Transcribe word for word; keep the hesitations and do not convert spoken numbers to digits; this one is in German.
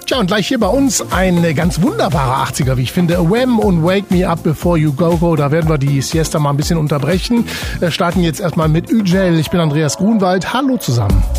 Tja, und gleich hier bei uns ein ganz wunderbarer achtziger, wie ich finde. Wham! Und Wake Me Up Before You Go Go. Da werden wir die Siesta mal ein bisschen unterbrechen. Wir starten jetzt erstmal mit Ücel. Ich bin Andreas Grunwald. Hallo zusammen.